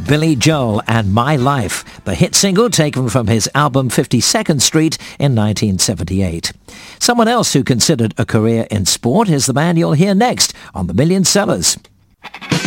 Billy Joel and My Life, the hit single taken from his album 52nd Street in 1978. Someone else who considered a career in sport is the man you'll hear next on The Million Sellers.